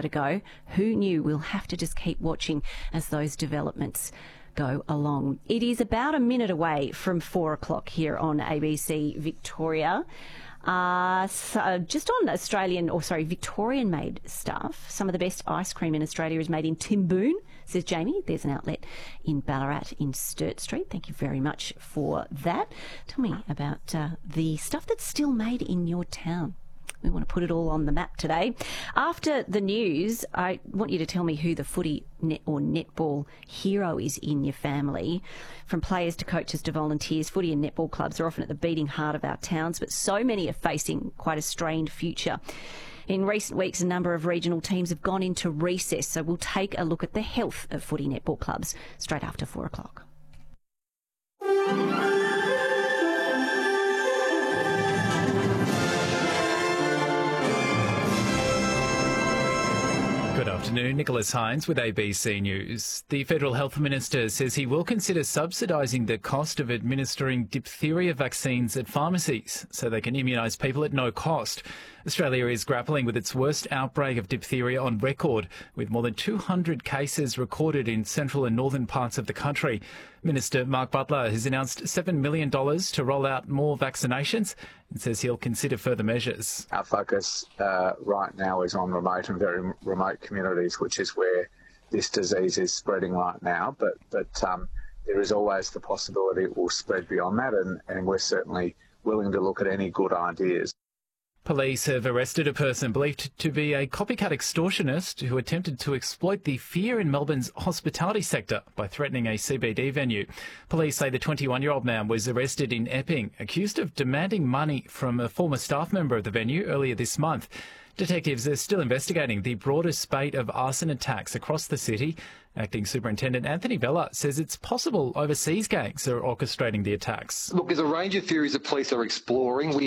longer to go. Who knew? We'll have to just keep watching as those developments go along. It is about a minute away from 4 o'clock here on ABC Victoria. So just on Victorian-made stuff, some of the best ice cream in Australia is made in Timboon, says Jamie. There's an outlet in Ballarat in Sturt Street. Thank you very much for that. Tell me about the stuff that's still made in your town. We want to put it all on the map today. After the news, I want you to tell me who the footy or netball hero is in your family. From players to coaches to volunteers, footy and netball clubs are often at the beating heart of our towns, but so many are facing quite a strained future. In recent weeks, a number of regional teams have gone into recess, so we'll take a look at the health of footy netball clubs straight after 4 o'clock. Good afternoon, Nicholas Hines with ABC News. The Federal Health Minister says he will consider subsidising the cost of administering diphtheria vaccines at pharmacies so they can immunise people at no cost. Australia is grappling with its worst outbreak of diphtheria on record, with more than 200 cases recorded in central and northern parts of the country. Minister Mark Butler has announced $7 million to roll out more vaccinations and says he'll consider further measures. Our focus right now is on remote and very remote communities, which is where this disease is spreading right now. But there is always the possibility it will spread beyond that, and we're certainly willing to look at any good ideas. Police have arrested a person believed to be a copycat extortionist who attempted to exploit the fear in Melbourne's hospitality sector by threatening a CBD venue. Police say the 21-year-old man was arrested in Epping, accused of demanding money from a former staff member of the venue earlier this month. Detectives are still investigating the broader spate of arson attacks across the city. Acting Superintendent Anthony Vella says it's possible overseas gangs are orchestrating the attacks. Look, there's a range of theories that police are exploring. We